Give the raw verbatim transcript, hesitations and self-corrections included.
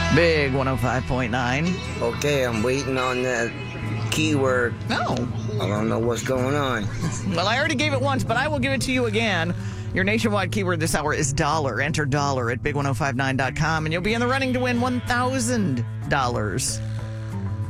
Big one oh five point nine. Okay, I'm waiting on that keyword. No. I don't know what's going on. Well, I already gave it once, but I will give it to you again. Your nationwide keyword this hour is dollar. Enter dollar at big ten fifty-nine dot com, and you'll be in the running to win one thousand dollars.